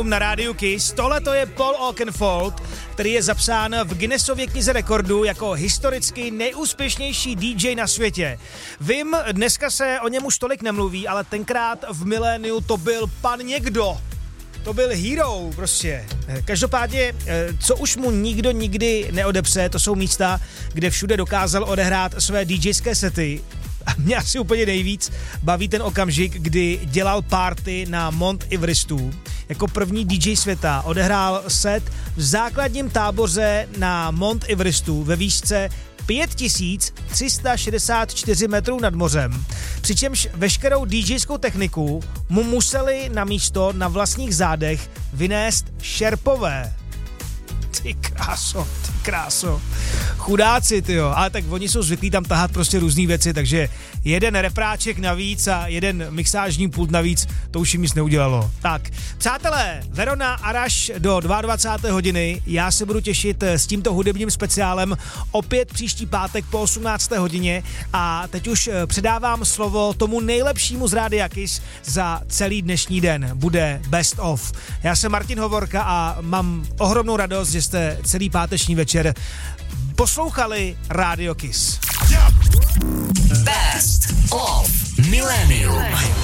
Na rádiu Kiss. Tohle to je Paul Oakenfold, který je zapsán v Guinnessově knize rekordů jako historicky nejúspěšnější DJ na světě. Vím, dneska se o něm už tolik nemluví, ale tenkrát v miléniu to byl pan někdo. To byl hero prostě. Každopádně, co už mu nikdo nikdy neodepře, to jsou místa, kde všude dokázal odehrát své DJské sety. A mě asi úplně nejvíc baví ten okamžik, kdy dělal party na Mount Everestu. Jako první DJ světa odehrál set v základním táboře na Mount Everestu ve výšce 5364 metrů nad mořem. Přičemž veškerou DJskou techniku mu museli na místo na vlastních zádech vynést šerpové. Ty kráso. Chudáci, tyjo. Ale tak oni jsou zvyklí tam tahat prostě různý věci, takže jeden repráček navíc a jeden mixážní pult navíc, to už jim nic neudělalo. Tak, přátelé, Verona Araš do 22. hodiny. Já se budu těšit s tímto hudebním speciálem opět příští pátek po 18. hodině a teď už předávám slovo tomu nejlepšímu z Rádia Kiss za celý dnešní den. Bude Best of. Já jsem Martin Hovorka a mám ohromnou radost, že jste celý páteční večer poslouchali Radio Kiss. Best of Millennium.